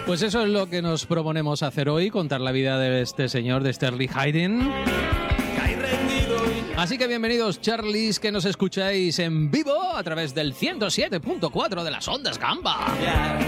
Pues eso es lo que nos proponemos hacer hoy, contar la vida de este señor, de Sterling Hayden. Así que bienvenidos, Charlies, que nos escucháis en vivo a través del 107.4 de las ondas Gamba.